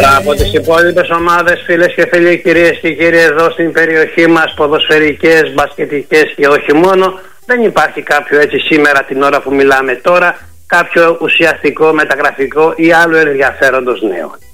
Τώρα από τις υπόλοιπες ομάδες, φίλες και φίλοι, κυρίες και κύριοι, εδώ στην περιοχή μας, ποδοσφαιρικές, μπασκετικές και όχι μόνο, δεν υπάρχει κάποιο έτσι σήμερα την ώρα που μιλάμε τώρα, κάποιο ουσιαστικό, μεταγραφικό ή άλλο ενδιαφέροντος νέο.